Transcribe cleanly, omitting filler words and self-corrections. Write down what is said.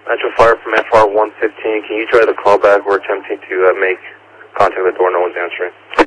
Metro Fire from FR 115. Can you try the callback? We're attempting to make contact with the door. No one's answering.